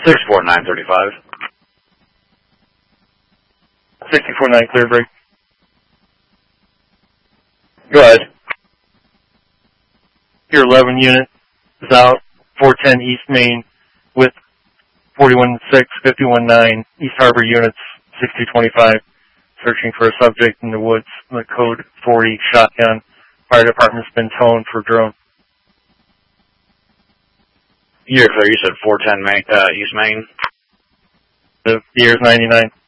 64935. 649, clear break. Go ahead. Pier 11 unit is out, 410 East Main with 41-6, 51-9, East Harbor units, 6225, searching for a subject in the woods, the code 40 shotgun. Fire department's been toned for drone. You're clear. You said 410 East Main. The year's 99.